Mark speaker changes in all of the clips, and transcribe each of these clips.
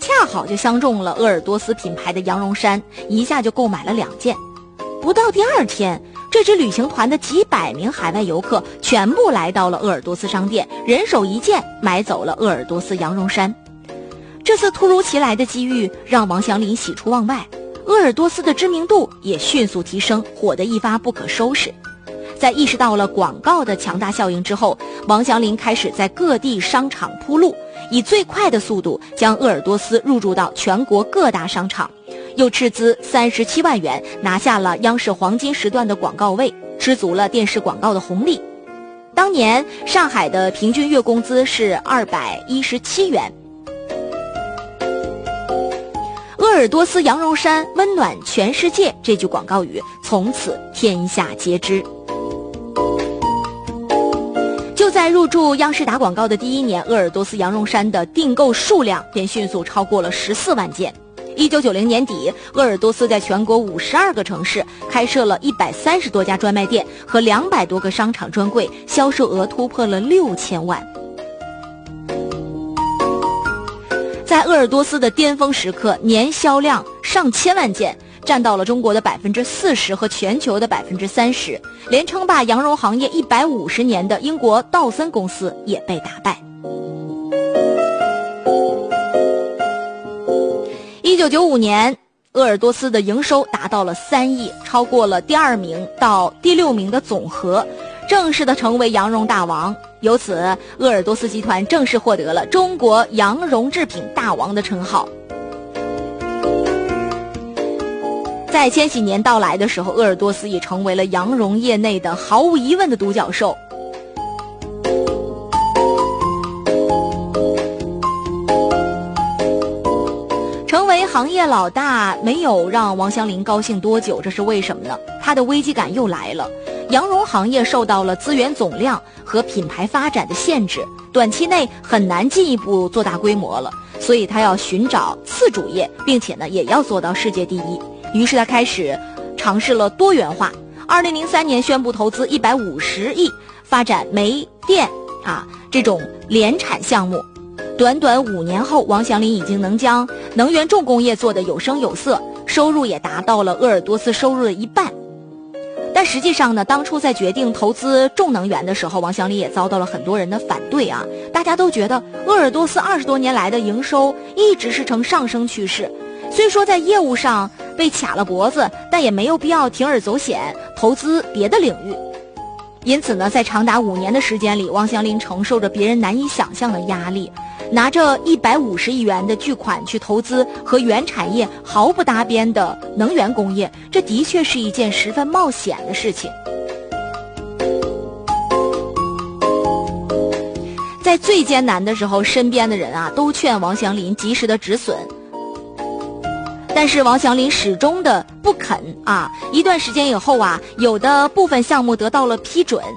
Speaker 1: 恰好就相中了鄂尔多斯品牌的羊绒衫，一下就购买了2件。不到第2天，这支旅行团的几百名海外游客全部来到了鄂尔多斯商店，人手1件买走了鄂尔多斯羊绒衫。这次突如其来的机遇让王祥林喜出望外，鄂尔多斯的知名度也迅速提升，火得一发不可收拾。在意识到了广告的强大效应之后，王祥林开始在各地商场铺路，以最快的速度将鄂尔多斯入驻到全国各大商场，又斥资37万元拿下了央视黄金时段的广告位，吃足了电视广告的红利。当年上海的平均月工资是217元。鄂尔多斯羊绒衫温暖全世界，这句广告语从此天下皆知。就在入驻央视打广告的第1年，鄂尔多斯羊绒衫的订购数量便迅速超过了14万件。1990年底，鄂尔多斯在全国52个城市开设了130多家专卖店和200多个商场专柜，销售额突破了6000万。在鄂尔多斯的巅峰时刻，年销量上千万件，占到了中国的40%和全球的30%，连称霸羊绒行业150年的英国道森公司也被打败。1995年，鄂尔多斯的营收达到了3亿，超过了第2名到第6名的总和，正式的成为羊绒大王。由此，鄂尔多斯集团正式获得了中国羊绒制品大王的称号。在千禧年到来的时候，鄂尔多斯已成为了羊绒业内的毫无疑问的独角兽。成为行业老大没有让王祥林高兴多久，这是为什么呢？他的危机感又来了。羊绒行业受到了资源总量和品牌发展的限制，短期内很难进一步做大规模了，所以他要寻找次主业，并且呢也要做到世界第一。于是他开始尝试了多元化。2003年宣布投资150亿发展煤电这种联产项目。短短5年后，王祥林已经能将能源重工业做得有声有色，收入也达到了鄂尔多斯收入的1半。但实际上呢，当初在决定投资重能源的时候，王祥林也遭到了很多人的反对大家都觉得鄂尔多斯20多年来的营收一直是呈上升趋势，虽说在业务上被卡了脖子，但也没有必要铤而走险投资别的领域。因此呢，在长达5年的时间里，王祥林承受着别人难以想象的压力，拿着150亿元的巨款去投资和原产业毫不搭边的能源工业，这的确是一件十分冒险的事情。在最艰难的时候，身边的人都劝王祥林及时的止损，但是王祥林始终的不肯一段时间以后有的部分项目得到了批准。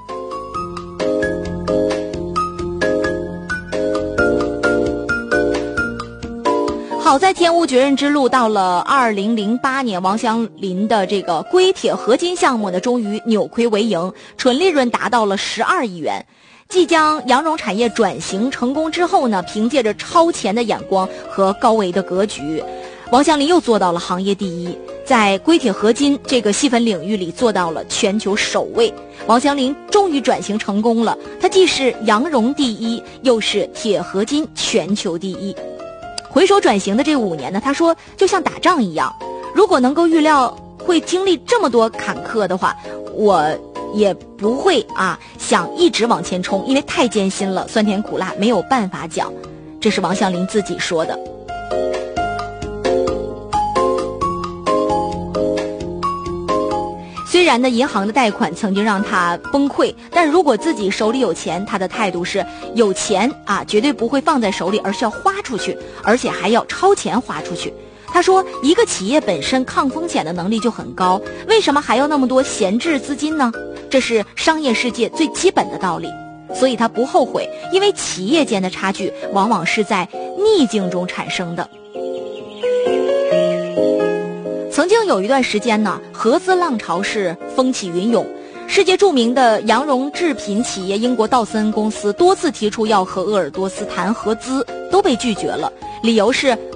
Speaker 1: 好在天无绝人之路，到了2008年，王祥林的这个硅铁合金项目呢，终于扭亏为盈，纯利润达到了12亿元。即将羊绒产业转型成功之后呢，凭借着超前的眼光和高维的格局，王祥林又做到了行业第一，在硅铁合金这个细分领域里做到了全球首位。王祥林终于转型成功了，他既是羊绒第一，又是铁合金全球第一。回首转型的这5年呢，他说就像打仗一样，如果能够预料会经历这么多坎坷的话，我也不会想一直往前冲，因为太艰辛了，酸甜苦辣没有办法讲。这是王祥林自己说的。虽然呢，银行的贷款曾经让他崩溃，但如果自己手里有钱，他的态度是有钱绝对不会放在手里，而是要花出去，而且还要超前花出去。他说，一个企业本身抗风险的能力就很高，为什么还要那么多闲置资金呢？这是商业世界最基本的道理。所以他不后悔，因为企业间的差距往往是在逆境中产生的。曾经有一段时间呢，合资浪潮是风起云涌，世界著名的羊绒制品企业英国道森公司多次提出要和鄂尔多斯谈合资，都被拒绝了，理由是